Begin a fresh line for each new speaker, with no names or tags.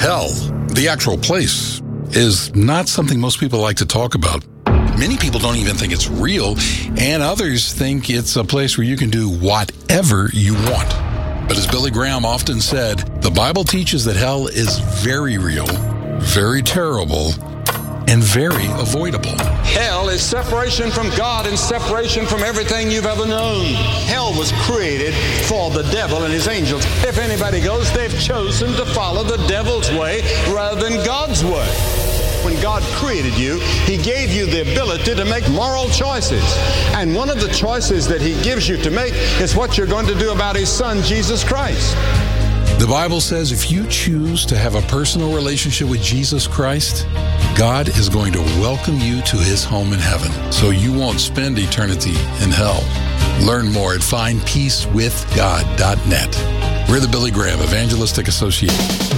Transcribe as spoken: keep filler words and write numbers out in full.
Hell, the actual place, is not something most people like to talk about. Many people don't even think it's real, and others think it's a place where you can do whatever you want. But as Billy Graham often said, the Bible teaches that hell is very real, very terrible, and very avoidable.
Hell is separation from God and separation from everything you've ever known. Hell was created for the devil and his angels. If anybody goes, they've chosen to follow the devil's way rather than God's way. When God created you, He gave you the ability to make moral choices. And one of the choices that He gives you to make is what you're going to do about His Son, Jesus Christ.
The Bible says if you choose to have a personal relationship with Jesus Christ, God is going to welcome you to His home in heaven, so you won't spend eternity in hell. Learn more at find peace with god dot net. We're the Billy Graham Evangelistic Association.